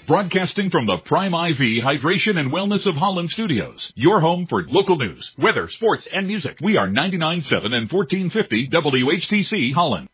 Broadcasting from the Prime IV Hydration and Wellness of Holland Studios. Your home for local news, weather, sports, and music. We are 99.7 and 1450 WHTC Holland.